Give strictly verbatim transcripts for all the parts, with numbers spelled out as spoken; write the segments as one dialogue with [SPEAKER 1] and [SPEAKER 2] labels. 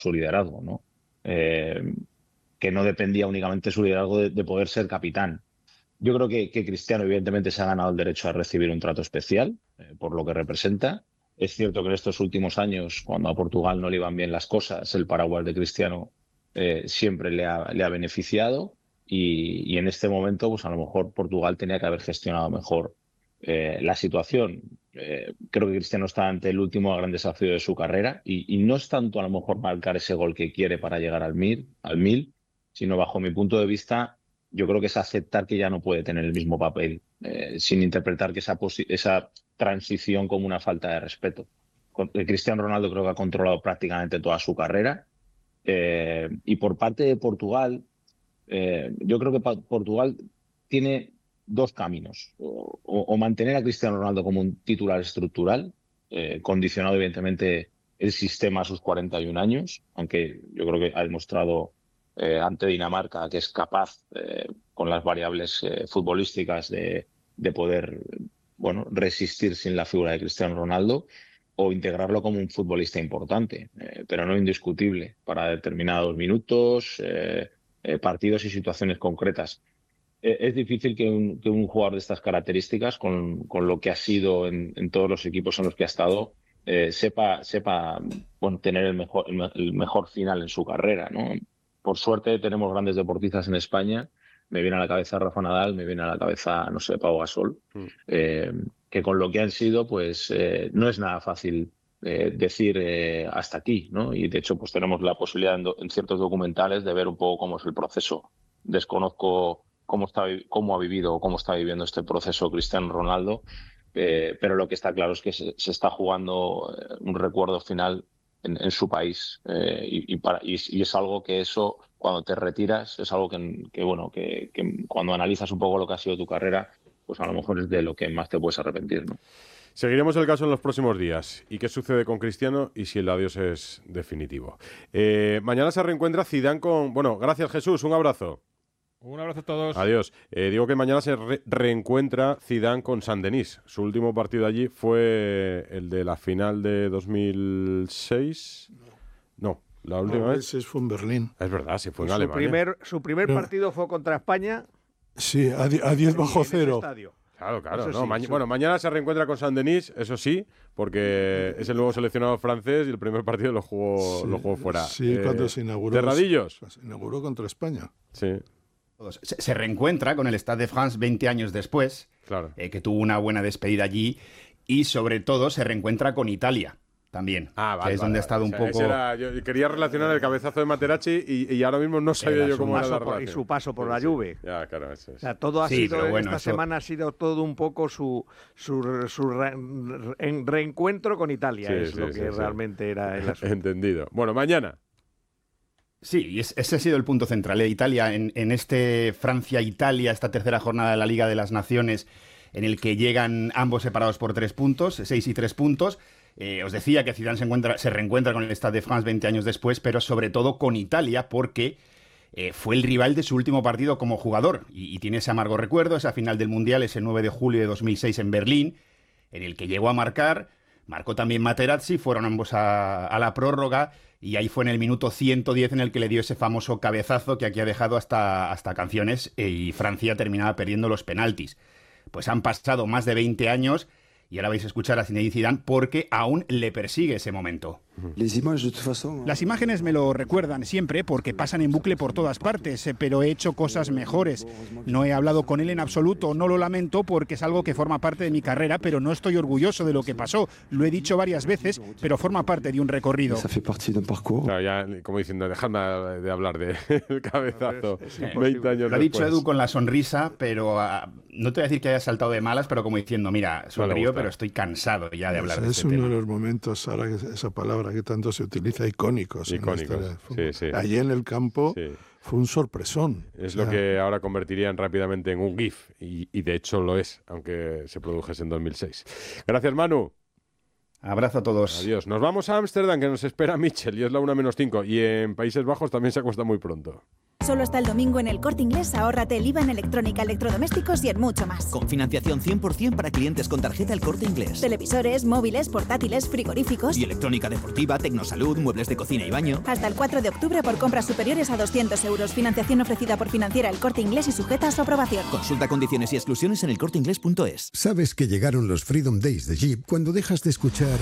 [SPEAKER 1] su liderazgo, ¿no? Eh, que no dependía únicamente de su liderazgo de, de poder ser capitán. Yo creo que, que Cristiano evidentemente se ha ganado el derecho a recibir un trato especial, eh, por lo que representa. Es cierto que en estos últimos años, cuando a Portugal no le iban bien las cosas, el paraguas de Cristiano eh, siempre le ha, le ha beneficiado y, y en este momento, pues a lo mejor Portugal tenía que haber gestionado mejor eh, la situación. Eh, creo que Cristiano está ante el último gran desafío de su carrera y, y no es tanto a lo mejor marcar ese gol que quiere para llegar al mil, al mil, sino bajo mi punto de vista yo creo que es aceptar que ya no puede tener el mismo papel, eh, sin interpretar que esa, esa transición como una falta de respeto. Cristiano Ronaldo creo que ha controlado prácticamente toda su carrera. Eh, y por parte de Portugal, eh, yo creo que Portugal tiene dos caminos. O, o, o mantener a Cristiano Ronaldo como un titular estructural, eh, condicionado evidentemente el sistema a sus cuarenta y un años, aunque yo creo que ha demostrado eh, ante Dinamarca que es capaz, eh, con las variables eh, futbolísticas, de, de poder bueno, resistir sin la figura de Cristiano Ronaldo, o integrarlo como un futbolista importante, eh, pero no indiscutible para determinados minutos, eh, eh, partidos y situaciones concretas. Eh, es difícil que un, que un jugador de estas características, con, con lo que ha sido en, en todos los equipos en los que ha estado, eh, sepa, sepa bueno, tener el mejor, el, el mejor final en su carrera, ¿no? Por suerte tenemos grandes deportistas en España. Me viene a la cabeza Rafa Nadal, me viene a la cabeza, no sé, Pau Gasol,
[SPEAKER 2] Mm.
[SPEAKER 1] eh, que con lo que han sido, pues eh, no es nada fácil eh, decir eh, hasta aquí, ¿no? Y de hecho, pues tenemos la posibilidad en, do, en ciertos documentales de ver un poco cómo es el proceso. Desconozco cómo, está, cómo ha vivido o cómo está viviendo este proceso Cristiano Ronaldo, eh, pero lo que está claro es que se, se está jugando un recuerdo final en, en su país, eh, y, y, para, y, y es algo que eso, cuando te retiras, es algo que, que bueno, que, que cuando analizas un poco lo que ha sido tu carrera, pues a lo mejor es de lo que más te puedes arrepentir, ¿no?
[SPEAKER 2] Seguiremos el caso en los próximos días. ¿Y qué sucede con Cristiano y si el adiós es definitivo? Eh, mañana se reencuentra Zidane con... Bueno, gracias Jesús, un abrazo.
[SPEAKER 3] Un abrazo a todos.
[SPEAKER 2] Adiós. Eh, digo que mañana se re reencuentra Zidane con Saint-Denis. Su último partido allí fue el de la final de dos mil seis. No, la última
[SPEAKER 4] no,
[SPEAKER 2] vez.
[SPEAKER 4] Ese fue en Berlín.
[SPEAKER 2] Es verdad, sí fue en
[SPEAKER 5] su
[SPEAKER 2] Alemania.
[SPEAKER 5] Primer, su primer
[SPEAKER 4] Pero,
[SPEAKER 5] partido fue contra España.
[SPEAKER 4] Sí, a diez bajo cero.
[SPEAKER 2] Claro, claro.
[SPEAKER 5] Eso
[SPEAKER 2] No,
[SPEAKER 5] sí,
[SPEAKER 2] ma
[SPEAKER 5] sí.
[SPEAKER 2] Bueno, mañana se reencuentra con Saint-Denis, eso sí, porque es el nuevo seleccionado francés y el primer partido lo jugó,
[SPEAKER 4] Sí,
[SPEAKER 2] lo jugó fuera.
[SPEAKER 4] Sí,
[SPEAKER 2] eh,
[SPEAKER 4] cuando se inauguró.
[SPEAKER 2] ¿Terradillos?
[SPEAKER 4] Se inauguró contra España.
[SPEAKER 2] Sí.
[SPEAKER 6] Se, se reencuentra con el Stade de France veinte años después,
[SPEAKER 2] claro.
[SPEAKER 6] eh, que tuvo una buena despedida allí, y sobre todo se reencuentra con Italia también,
[SPEAKER 2] Ah, vale,
[SPEAKER 6] que es
[SPEAKER 2] vale,
[SPEAKER 6] donde ha
[SPEAKER 2] vale.
[SPEAKER 6] estado
[SPEAKER 2] O
[SPEAKER 6] un
[SPEAKER 2] sea,
[SPEAKER 6] poco...
[SPEAKER 2] ese era, yo quería relacionar el cabezazo de Materazzi y, y ahora mismo no sabía
[SPEAKER 6] Era
[SPEAKER 2] yo
[SPEAKER 6] su
[SPEAKER 2] cómo era la
[SPEAKER 5] Paso por- y
[SPEAKER 2] relación.
[SPEAKER 5] su paso por la
[SPEAKER 2] Sí,
[SPEAKER 5] Juve.
[SPEAKER 2] sí. Ya, claro, eso es.
[SPEAKER 5] O sea, todo ha
[SPEAKER 6] Sí,
[SPEAKER 5] sido,
[SPEAKER 6] pero bueno,
[SPEAKER 5] esta
[SPEAKER 6] eso-
[SPEAKER 5] semana ha sido todo un poco su, su, su re- en reencuentro con Italia,
[SPEAKER 2] Sí,
[SPEAKER 5] es
[SPEAKER 2] sí,
[SPEAKER 5] lo
[SPEAKER 2] sí,
[SPEAKER 5] que
[SPEAKER 2] sí.
[SPEAKER 5] realmente era el asunto.
[SPEAKER 2] Entendido. Bueno, mañana.
[SPEAKER 6] Sí, y es, ese ha sido el punto central de Italia en, en este Francia-Italia, esta tercera jornada de la Liga de las Naciones, en el que llegan ambos separados por tres puntos, seis y tres puntos. Eh, os decía que Zidane se, encuentra, se reencuentra con el Stade de France veinte años después, pero sobre todo con Italia, porque eh, fue el rival de su último partido como jugador. Y, y tiene ese amargo recuerdo, esa final del Mundial, ese nueve de julio de dos mil seis en Berlín, en el que llegó a marcar, marcó también Materazzi, fueron ambos a, a la prórroga, y ahí fue en el minuto ciento diez en el que le dio ese famoso cabezazo que aquí ha dejado hasta, hasta canciones, eh, y Francia terminaba perdiendo los penaltis. Pues han pasado más de veinte años y ahora vais a escuchar a Zinedine Zidane porque aún le persigue ese momento.
[SPEAKER 7] Las imágenes me lo recuerdan siempre porque pasan en bucle por todas partes, pero he hecho cosas mejores. No he hablado con él en absoluto, no lo lamento porque es algo que forma parte de mi carrera, pero no estoy orgulloso de lo que pasó. Lo he dicho varias veces, pero forma parte de un recorrido.
[SPEAKER 2] Claro, ya, como diciendo, dejadme de hablar del cabezazo.
[SPEAKER 5] Es- es
[SPEAKER 2] veinte años
[SPEAKER 6] Lo ha dicho
[SPEAKER 2] después.
[SPEAKER 6] Edu con la sonrisa, pero uh, no te voy a decir que haya saltado de malas, pero como diciendo, mira, sonrío,
[SPEAKER 2] gusta.
[SPEAKER 6] pero estoy cansado ya de hablar
[SPEAKER 4] Es,
[SPEAKER 6] de
[SPEAKER 4] es
[SPEAKER 6] este
[SPEAKER 4] uno
[SPEAKER 6] tema.
[SPEAKER 4] de los momentos, ahora que esa palabra que tanto se utiliza, icónicos.
[SPEAKER 2] Icónicos,
[SPEAKER 4] en la historia del fútbol.
[SPEAKER 2] sí, sí.
[SPEAKER 4] Allí en el campo
[SPEAKER 2] Sí.
[SPEAKER 4] fue un sorpresón.
[SPEAKER 2] Es
[SPEAKER 4] O
[SPEAKER 2] lo
[SPEAKER 4] sea,
[SPEAKER 2] que ahora convertirían rápidamente en un GIF, y, y de hecho lo es, aunque se produjese en dos mil seis. Gracias, Manu.
[SPEAKER 6] Abrazo a todos.
[SPEAKER 2] Adiós. Nos vamos a Ámsterdam, que nos espera Mitchell, y es la una menos cinco. Y en Países Bajos también se acuesta muy pronto.
[SPEAKER 3] Solo hasta el domingo en El Corte Inglés, ahórrate el I V A en electrónica, electrodomésticos y en mucho más.
[SPEAKER 8] Con financiación cien por ciento para clientes con tarjeta El Corte Inglés.
[SPEAKER 3] Televisores, móviles, portátiles, frigoríficos.
[SPEAKER 8] Y electrónica deportiva, tecnosalud, muebles de cocina y baño.
[SPEAKER 3] Hasta el cuatro de octubre por compras superiores a doscientos euros. Financiación ofrecida por Financiera El Corte Inglés y sujeta a su aprobación.
[SPEAKER 8] Consulta condiciones y exclusiones en elcorteinglés punto es.
[SPEAKER 9] Sabes que llegaron los Freedom Days de Jeep cuando dejas de escuchar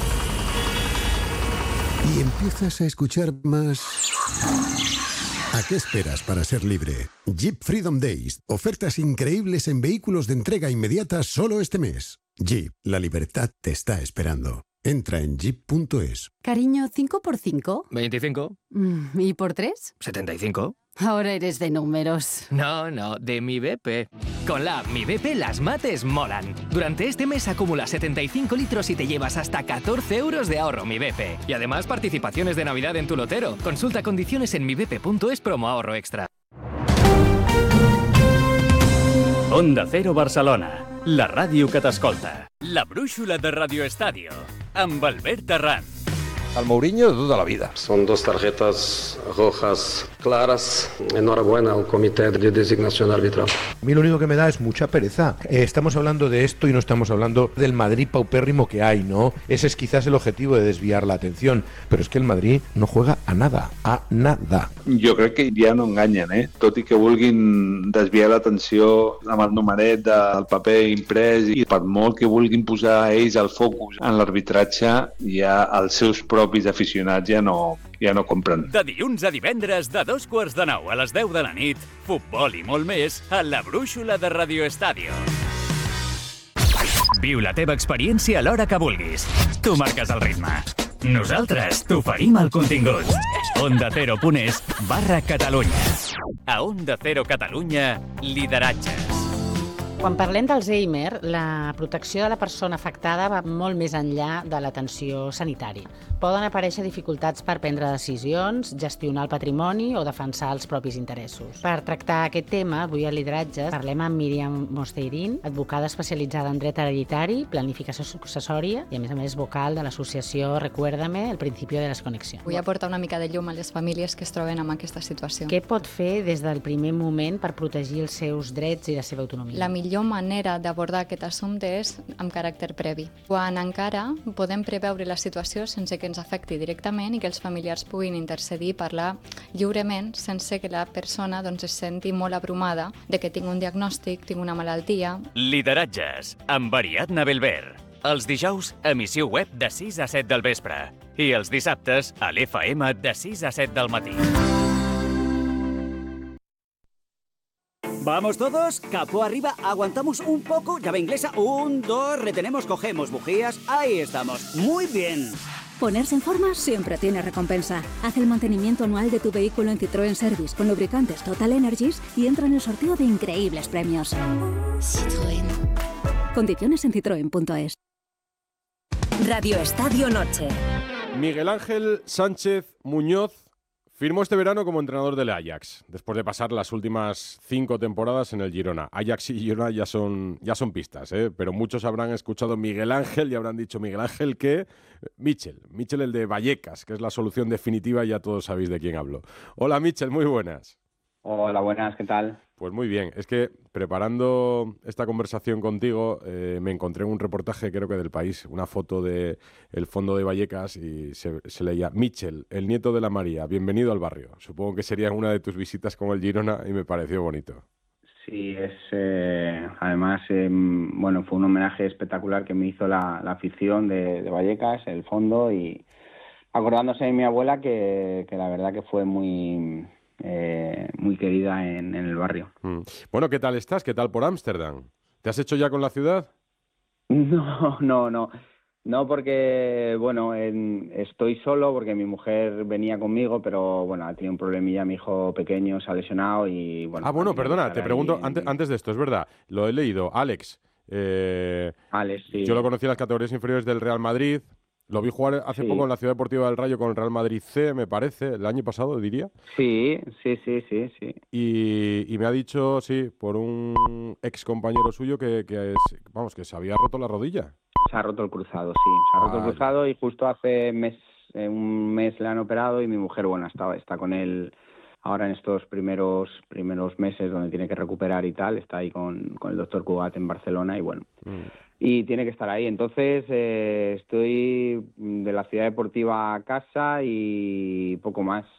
[SPEAKER 9] y empiezas a escuchar más. ¿A qué esperas para ser libre? Jeep Freedom Days. Ofertas increíbles en vehículos de entrega inmediata solo este mes. Jeep, la libertad te está esperando. Entra en jeep punto es.
[SPEAKER 10] Cariño, ¿cinco por cinco?
[SPEAKER 11] veinticinco.
[SPEAKER 10] ¿Y por tres?
[SPEAKER 11] setenta y cinco.
[SPEAKER 10] Ahora eres de números.
[SPEAKER 11] No, no, de Mi B P. Con la app Mi B P las mates molan. Durante este mes acumula setenta y cinco litros y te llevas hasta catorce euros de ahorro Mi B P. Y además participaciones de Navidad en tu lotero. Consulta condiciones en mi b p punto es promo ahorro extra.
[SPEAKER 12] Onda Cero Barcelona, la ràdio que t'escolta. La brúixola de Radio Estadio, amb Albert Terrán.
[SPEAKER 13] Al Mourinho de toda la vida.
[SPEAKER 14] Son dos tarjetas rojas claras. Enhorabuena al comité de designación arbitral.
[SPEAKER 13] A mí lo único que me da es mucha pereza. Eh, estamos hablando de esto y no estamos hablando del Madrid paupérrimo que hay, ¿no? Ese es quizás el objetivo de desviar la atención. Pero es que el Madrid no juega a nada, a nada.
[SPEAKER 15] Jo crec que ja no enganyen, eh? Tot i que vulguin desviar l'atenció amb el numeret del paper imprès i per molt que vulguin posar ells el focus en l'arbitratge, ja els seus propis aficionats ja no, ja no compren.
[SPEAKER 12] De dilluns a divendres, de dos quarts de nou a les deu de la nit, futbol i molt més a la brúixola de Radio Estadio. Viu la teva experiència a l'hora que vulguis. Tu marques el ritme. Nosaltres t'oferim el contingut. Onda Cero punt es barra Catalunya. A Onda Cero Catalunya, lideratges.
[SPEAKER 16] Quan parlem d'Alzheimer, la protecció de la persona afectada va molt més enllà de l'atenció sanitària. Poden aparèixer dificultats per prendre decisions, gestionar el patrimoni o defensar els propis interessos. Per tractar aquest tema, avui a Lideratges parlem amb Míriam Mosteirín, advocada especialitzada en dret hereditari, planificació successòria i, a més a més, vocal de l'associació Recuérdame, el principi de les connexions.
[SPEAKER 17] Vull aportar una mica de llum a les famílies que es troben en aquesta situació.
[SPEAKER 16] Què pot fer des del primer moment per protegir els seus drets i la seva autonomia?
[SPEAKER 17] La millor manera d'abordar aquest assumpte és amb caràcter previ. Quan encara podem preveure la situació sense que ens afecti directament i que els familiars puguin intercedir i parlar lliurement sense que la persona doncs, es senti molt abrumada de que tinc un diagnòstic, tinc una malaltia.
[SPEAKER 12] Lideratges, amb Ariadna Belver. Els dijous, emissió web de sis a set del vespre. I els dissabtes, a l'F M de sis a set del matí.
[SPEAKER 18] Vamos todos, capó arriba, aguantamos un poco, llave inglesa, un, dos, retenemos, cogemos bujías, ahí estamos, muy bien.
[SPEAKER 19] Ponerse en forma siempre tiene recompensa. Haz el mantenimiento anual de tu vehículo en Citroën Service con lubricantes Total Energies y entra en el sorteo de increíbles premios. Citroën. Condiciones en citroen punto es.
[SPEAKER 20] Radio Estadio Noche.
[SPEAKER 2] Miguel Ángel Sánchez Muñoz firmó este verano como entrenador del Ajax, después de pasar las últimas cinco temporadas en el Girona. Ajax y Girona ya son, ya son pistas, ¿eh? Pero muchos habrán escuchado Miguel Ángel y habrán dicho, ¿Miguel Ángel qué? Michel, Michel el de Vallecas, que es la solución definitiva, ya todos sabéis de quién hablo. Hola Michel, muy buenas.
[SPEAKER 21] Hola, buenas, ¿qué tal?
[SPEAKER 2] Pues muy bien, es que preparando esta conversación contigo eh, me encontré en un reportaje, creo que del País, una foto de el fondo de Vallecas y se, se leía Michel, el nieto de la María, bienvenido al barrio. Supongo que sería una de tus visitas con el Girona y me pareció bonito.
[SPEAKER 21] Sí, es eh, además, eh, bueno, fue un homenaje espectacular que me hizo la, la afición de, de Vallecas, el fondo, y acordándose de mi abuela que, que la verdad que fue muy... Eh, muy querida en, en el barrio.
[SPEAKER 2] Mm. Bueno, ¿qué tal estás? ¿Qué tal por Ámsterdam? ¿Te has hecho ya con la ciudad?
[SPEAKER 21] No, no, no. No, porque, bueno, en, estoy solo porque mi mujer venía conmigo, pero, bueno, ha tenido un problemilla, mi hijo pequeño se ha lesionado y, bueno...
[SPEAKER 2] Ah, bueno, perdona, te pregunto,
[SPEAKER 21] en...
[SPEAKER 2] antes, antes de esto, es verdad, lo he leído, Alex. Eh,
[SPEAKER 21] Alex, sí.
[SPEAKER 2] Yo lo conocí en las categorías inferiores del Real Madrid. Lo vi jugar hace sí. poco en la Ciudad Deportiva del Rayo con el Real Madrid C, me parece, el año pasado, diría.
[SPEAKER 21] Sí, sí, sí, sí, sí.
[SPEAKER 2] Y, y me ha dicho, sí, por un ex compañero suyo que, que es, vamos, que se había roto la rodilla.
[SPEAKER 21] Se ha roto el cruzado, sí. Se ha roto
[SPEAKER 2] Vale.
[SPEAKER 21] el cruzado y justo hace mes, eh, un mes le han operado y mi mujer, bueno, está, está con él ahora en estos primeros primeros meses donde tiene que recuperar y tal. Está ahí con, con el doctor Cugat en Barcelona y bueno,
[SPEAKER 2] Mm.
[SPEAKER 21] y tiene que estar ahí. Entonces eh, estoy de la ciudad deportiva a casa y poco más.